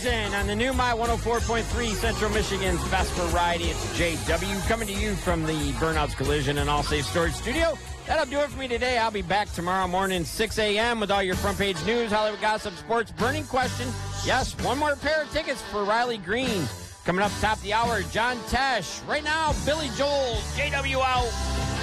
Collision on the new My 104.3 Central Michigan's best variety. It's JW coming to you from the Burnouts Collision and All Safe Storage Studio. That'll do it for me today. I'll be back tomorrow morning, 6 a.m. with all your front page news, Hollywood gossip, sports, burning question. Yes, one more pair of tickets for Riley Green. Coming up top of the hour, John Tesh. Right now, Billy Joel, JW out.